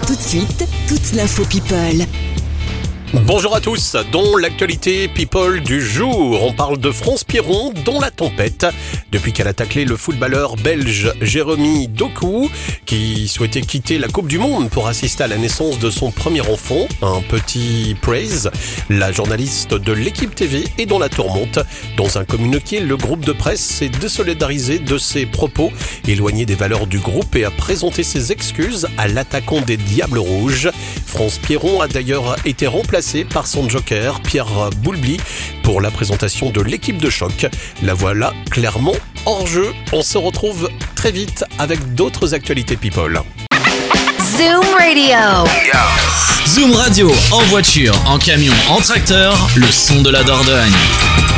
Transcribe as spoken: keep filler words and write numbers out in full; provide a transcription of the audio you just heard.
Tout de suite, toute l'info People. Bonjour à tous, dans l'actualité People du jour, on parle de France Pierron dans la tempête. Depuis qu'elle a taclé le footballeur belge Jérémy Doku, qui souhaitait quitter la Coupe du Monde pour assister à la naissance de son premier enfant, un petit praise, la journaliste de l'équipe T V est dans la tourmente. Dans un communiqué, le groupe de presse s'est désolidarisé de ses propos, éloigné des valeurs du groupe et a présenté ses excuses à l'attaquant des Diables Rouges. France Pierron a d'ailleurs été remplacé par son joker, Pierre Boulbly, pour la présentation de l'équipe de choc. La voilà clairement hors jeu. On se retrouve très vite avec d'autres actualités People. Zoom Radio. Zoom Radio, en voiture, en camion, en tracteur, le son de la Dordogne.